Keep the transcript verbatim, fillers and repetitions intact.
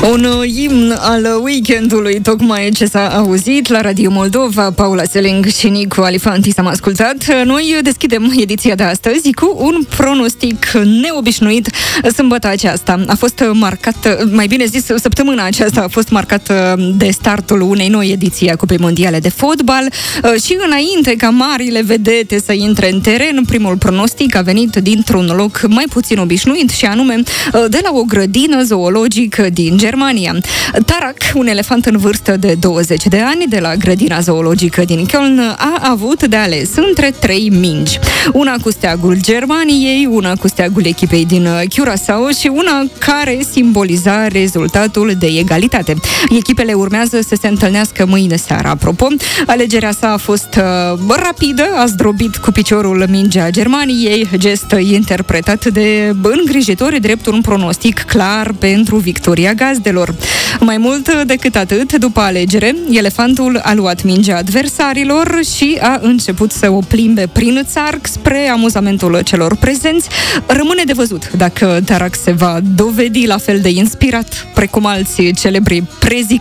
Un imn al weekendului, tocmai ce s-a auzit la Radio Moldova. Paula Seling și Nicu Alifantis am ascultat. Noi deschidem ediția de astăzi cu un pronostic neobișnuit. Sâmbătă aceasta a fost marcat, mai bine zis, săptămâna aceasta a fost marcată de startul unei noi ediții a Cupei Mondiale de Fotbal și înainte ca marile vedete să intre în teren, primul pronostic a venit dintr-un loc mai puțin obișnuit și anume de la o grădină zoologică din Germania. Tarak, un elefant în vârstă de douăzeci de ani de la grădina zoologică din Köln, a avut de ales între trei mingi. Una cu steagul Germaniei, una cu steagul echipei din Curaçao și una care simboliza rezultatul de egalitate. Echipele urmează să se întâlnească mâine seara. Apropo, alegerea sa a fost uh, rapidă, a zdrobit cu piciorul mingea Germaniei, gest interpretat de îngrijitori drept un pronostic clar pentru victoria gazdelor. Mai mult decât atât, după alegere, elefantul a luat mingea adversarilor și a început să o plimbe prin țarc spre amuzamentul celor prezenți. Rămâne de văzut dacă Tarak se va dovedi la fel de inspirat precum alții celebri prezi